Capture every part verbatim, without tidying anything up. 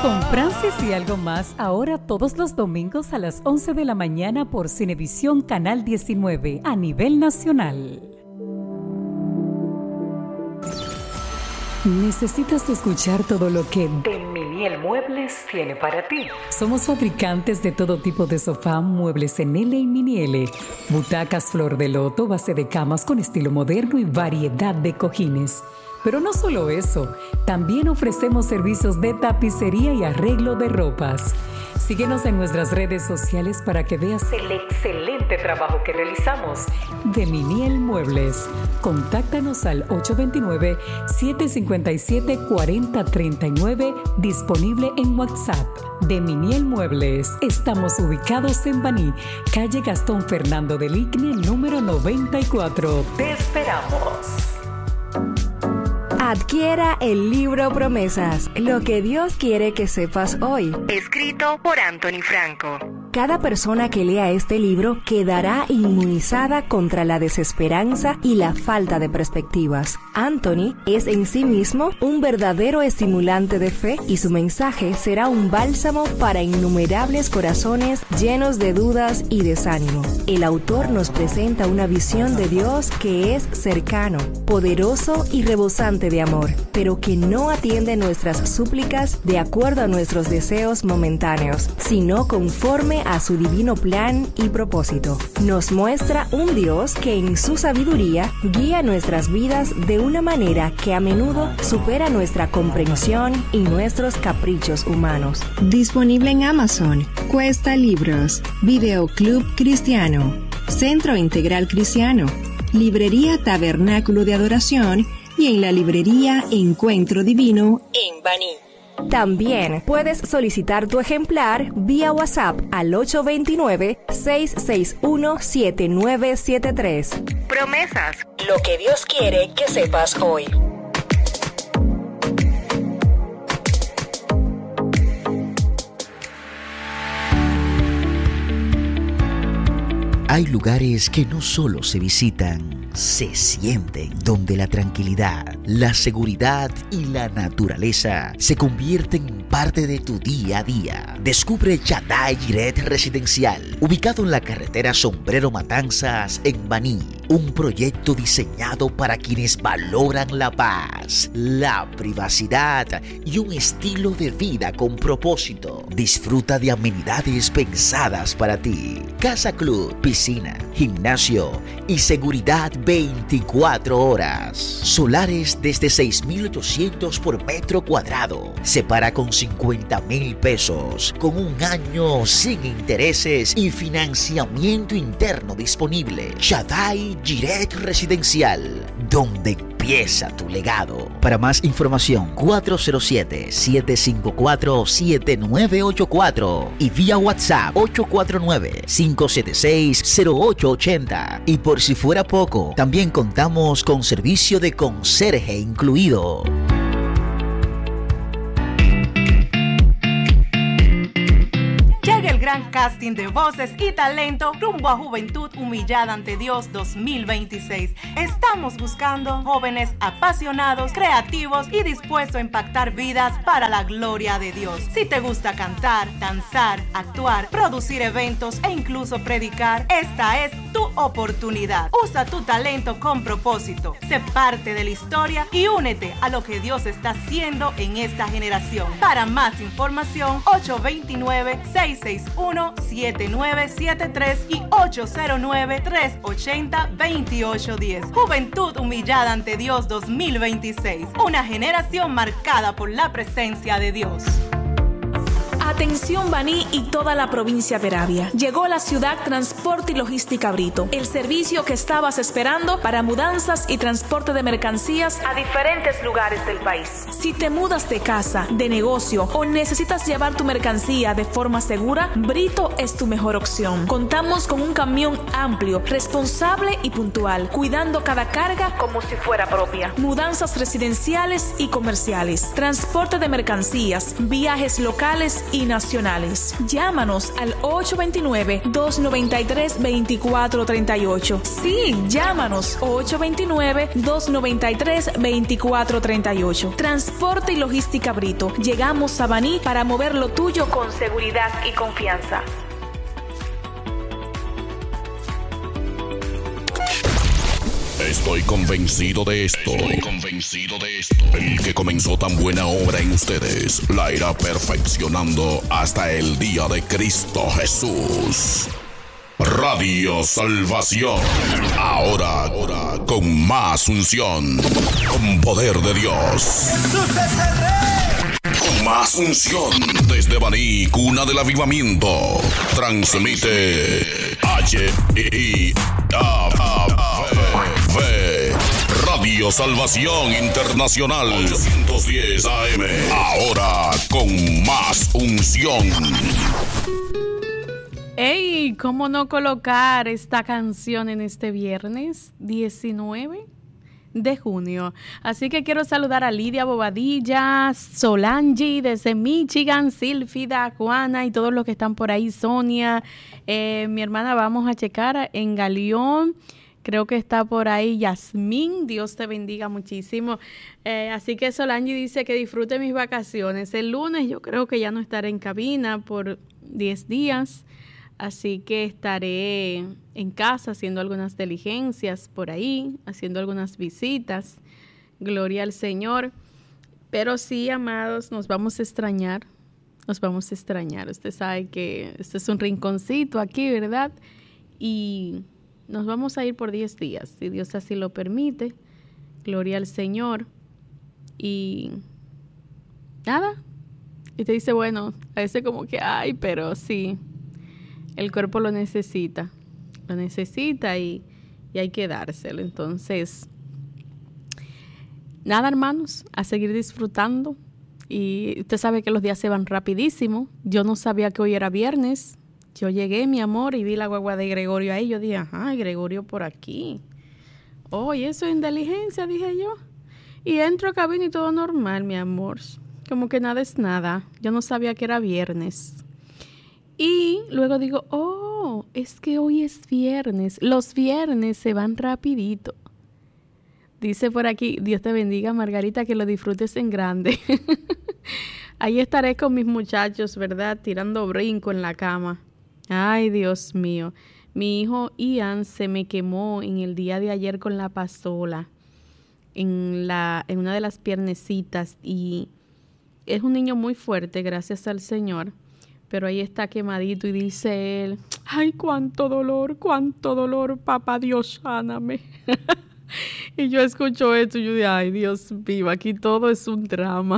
Con Francis y algo más, ahora todos los domingos a las once de la mañana por Cinevisión Canal diecinueve a nivel nacional. ¿Necesitas escuchar todo lo que Deminiel Muebles tiene para ti? Somos fabricantes de todo tipo de sofá, muebles en L y mini L, butacas flor de loto, base de camas con estilo moderno y variedad de cojines. Pero no solo eso, también ofrecemos servicios de tapicería y arreglo de ropas. Síguenos en nuestras redes sociales para que veas el excelente trabajo que realizamos. Deminiel Muebles. Contáctanos al ocho dos nueve, siete cinco siete, cuatro cero tres nueve, disponible en WhatsApp. Deminiel Muebles. Estamos ubicados en Baní, calle Gastón Fernando del Igne, número noventa y cuatro. Te esperamos. Adquiera el libro Promesas, lo que Dios quiere que sepas hoy, escrito por Anthony Franco. Cada persona que lea este libro quedará inmunizada contra la desesperanza y la falta de perspectivas. Anthony es en sí mismo un verdadero estimulante de fe y su mensaje será un bálsamo para innumerables corazones llenos de dudas y desánimo. El autor nos presenta una visión de Dios que es cercano, poderoso y rebosante de amor, pero que no atiende nuestras súplicas de acuerdo a nuestros deseos momentáneos, sino conforme a su divino plan y propósito. Nos muestra un Dios que en su sabiduría guía nuestras vidas de una manera que a menudo supera nuestra comprensión y nuestros caprichos humanos. Disponible en Amazon, Cuesta Libros, Videoclub Cristiano, Centro Integral Cristiano, Librería Tabernáculo de Adoración y en la librería Encuentro Divino en Baní. También puedes solicitar tu ejemplar vía WhatsApp al ocho dos nueve, seis seis uno, siete nueve siete tres. Promesas, lo que Dios quiere que sepas hoy. Hay lugares que no solo se visitan, se sienten, donde la tranquilidad, la seguridad y la naturaleza se convierten en parte de tu día a día. Descubre Shaddai Jireh Residencial, ubicado en la carretera Sombrero Matanzas en Baní. Un proyecto diseñado para quienes valoran la paz, la privacidad y un estilo de vida con propósito. Disfruta de amenidades pensadas para ti. Casa Club, piscina, gimnasio y seguridad veinticuatro horas. Solares desde seis mil ochocientos por metro cuadrado. Separa con cincuenta mil pesos, con un año sin intereses y financiamiento interno disponible. Shaddai Jireh Residencial, donde empieza tu legado. Para más información, cuatro cero siete, siete cinco cuatro, siete nueve ocho cuatro y vía WhatsApp ocho cuatro nueve, cinco siete seis, cero ocho ocho cero. Y por si fuera poco, también contamos con servicio de conserje incluido. El gran casting de voces y talento rumbo a Juventud Humillada ante Dios dos mil veintiséis. Estamos buscando jóvenes apasionados, creativos y dispuestos a impactar vidas para la gloria de Dios. Si te gusta cantar, danzar, actuar, producir eventos e incluso predicar, esta es tu oportunidad. Usa tu talento con propósito. Sé parte de la historia y únete a lo que Dios está haciendo en esta generación. Para más información, ocho dos nueve, seis seis uno, siete nueve siete tres y ocho cero nueve, tres ocho cero, dos ocho uno cero. Juventud Humillada ante Dios dos mil veintiséis. Una generación marcada por la presencia de Dios. Atención Baní y toda la provincia de Peravia. Llegó la ciudad Transporte y Logística Brito, el servicio que estabas esperando para mudanzas y transporte de mercancías a diferentes lugares del país. Si te mudas de casa, de negocio o necesitas llevar tu mercancía de forma segura, Brito es tu mejor opción. Contamos con un camión amplio, responsable y puntual, cuidando cada carga como si fuera propia. Mudanzas residenciales y comerciales, transporte de mercancías, viajes locales y y nacionales. Llámanos al ocho dos nueve, dos nueve tres, dos cuatro tres ocho. Sí, llámanos ocho dos nueve, dos nueve tres, dos cuatro tres ocho. Transporte y Logística Brito. Llegamos a Baní para mover lo tuyo con seguridad y confianza. Estoy convencido de esto. Estoy convencido de esto. El que comenzó tan buena obra en ustedes la irá perfeccionando hasta el día de Cristo Jesús. Radio Salvación. Ahora, ahora con más unción, con poder de Dios. Jesús es el Rey. Con más unción desde Baní, cuna del avivamiento. Transmite H I A Radio Salvación Internacional ochocientos diez A M. Ahora con más unción. ¡Ey! ¿Cómo no colocar esta canción en este viernes diecinueve de junio? Así que quiero saludar a Lidia Bobadilla, Solange desde Michigan, Silfida, Juana y todos los que están por ahí, Sonia, eh, mi hermana, vamos a checar en Galeón. Creo que está por ahí Yasmín, Dios te bendiga muchísimo. Eh, así que Solange dice que disfrute mis vacaciones. El lunes yo creo que ya no estaré en cabina por diez días, así que estaré en casa haciendo algunas diligencias por ahí, haciendo algunas visitas. Gloria al Señor. Pero sí, amados, nos vamos a extrañar, nos vamos a extrañar. Usted sabe que este es un rinconcito aquí, ¿verdad? Y nos vamos a ir por diez días, si Dios así lo permite. Gloria al Señor. Y nada. Y te dice, bueno, a veces como que, ay, pero sí, el cuerpo lo necesita. Lo necesita y, y hay que dárselo. Entonces, nada, hermanos, a seguir disfrutando. Y usted sabe que los días se van rapidísimo. Yo no sabía que hoy era viernes. Yo llegué, mi amor, y vi la guagua de Gregorio ahí. Yo dije, ajá, Gregorio por aquí. Oh, y eso es inteligencia, dije yo. Y entro a cabina y todo normal, mi amor. Como que nada es nada. Yo no sabía que era viernes. Y luego digo, oh, es que hoy es viernes. Los viernes se van rapidito. Dice por aquí, Dios te bendiga, Margarita, que lo disfrutes en grande. Ahí estaré con mis muchachos, ¿verdad? Tirando brinco en la cama. Ay, Dios mío. Mi hijo Ian se me quemó en el día de ayer con la pasola en, la, en una de las piernecitas y es un niño muy fuerte, gracias al Señor, pero ahí está quemadito y dice él, ay, cuánto dolor, cuánto dolor, papá Dios, sáname. Y yo escucho esto y yo digo, ay, Dios mío, aquí todo es un drama.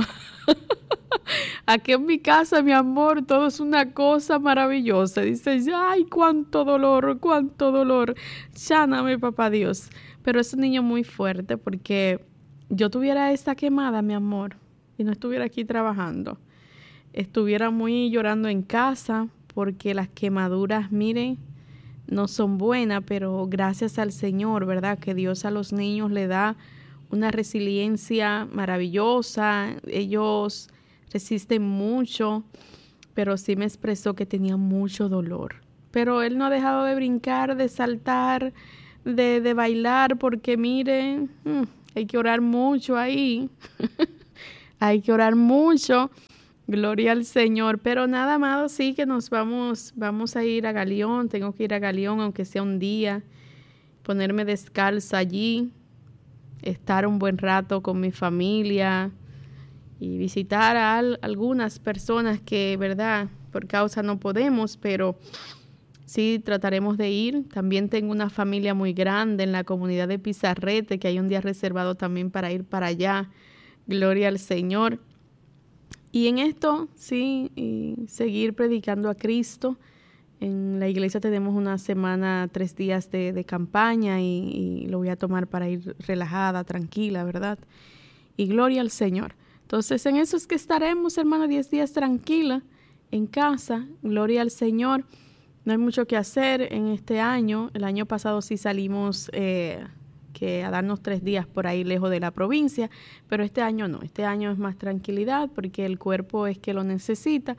Aquí en mi casa, mi amor, todo es una cosa maravillosa. Dice, ay, cuánto dolor, cuánto dolor. Sáname, papá Dios. Pero es un niño muy fuerte porque yo tuviera esta quemada, mi amor, y no estuviera aquí trabajando. Estuviera muy llorando en casa porque las quemaduras, miren, no son buenas, pero gracias al Señor, ¿verdad? Que Dios a los niños le da una resiliencia maravillosa. Ellos resisten mucho, pero sí me expresó que tenía mucho dolor. Pero él no ha dejado de brincar, de saltar, de, de bailar, porque mire, hay que orar mucho ahí. Hay que orar mucho. Gloria al Señor. Pero nada, amado, sí que nos vamos, vamos a ir a Galeón. Tengo que ir a Galeón, aunque sea un día. Ponerme descalza allí. Estar un buen rato con mi familia. Y visitar a al, algunas personas que, verdad, por causa no podemos, pero sí trataremos de ir. También tengo una familia muy grande en la comunidad de Pizarrete, que hay un día reservado también para ir para allá. Gloria al Señor. Y en esto, sí, y seguir predicando a Cristo. En la iglesia tenemos una semana, tres días de, de campaña y, y lo voy a tomar para ir relajada, tranquila, ¿verdad? Y gloria al Señor. Entonces, en eso es que estaremos, hermano, diez días tranquila en casa. Gloria al Señor. No hay mucho que hacer en este año. El año pasado sí salimos eh, que a darnos tres días por ahí lejos de la provincia, pero este año no. Este año es más tranquilidad porque el cuerpo es que lo necesita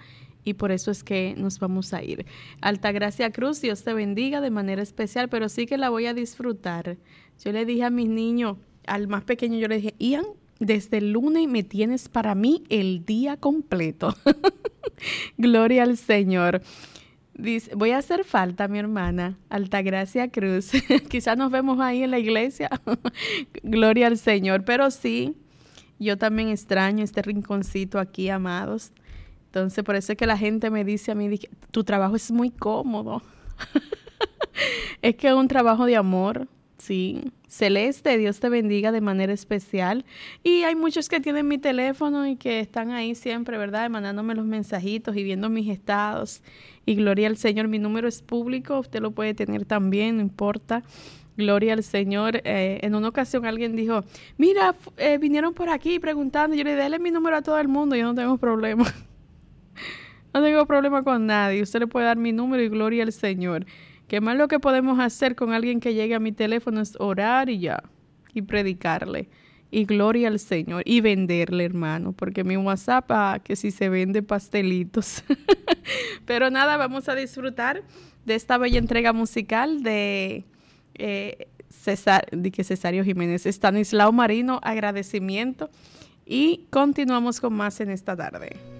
y por eso es que nos vamos a ir. Altagracia Cruz, Dios te bendiga de manera especial, pero sí que la voy a disfrutar. Yo le dije a mis niños, al más pequeño yo le dije, Ian, desde el lunes me tienes para mí el día completo. Gloria al Señor. Dice, voy a hacer falta, mi hermana, Altagracia Cruz. Quizás nos vemos ahí en la iglesia. Gloria al Señor. Pero sí, yo también extraño este rinconcito aquí, amados. Entonces, por eso es que la gente me dice a mí, tu trabajo es muy cómodo. Es que es un trabajo de amor, sí. Celeste, Dios te bendiga de manera especial. Y hay muchos que tienen mi teléfono y que están ahí siempre, ¿verdad? Mandándome los mensajitos y viendo mis estados. Y gloria al Señor, mi número es público, usted lo puede tener también, no importa. Gloria al Señor. Eh, en una ocasión alguien dijo, mira, eh, vinieron por aquí preguntando. Yo le dije, dale mi número a todo el mundo, yo no tengo problema. No tengo problema con nadie. Usted le puede dar mi número y gloria al Señor. Que más lo que podemos hacer con alguien que llegue a mi teléfono es orar y ya, y predicarle, y gloria al Señor, y venderle, hermano, porque mi WhatsApp, ah, que si se vende pastelitos. Pero nada, vamos a disfrutar de esta bella entrega musical de, eh, Cesar, de que Cesario Jiménez, Estanislao Marino, agradecimiento, y continuamos con más en esta tarde.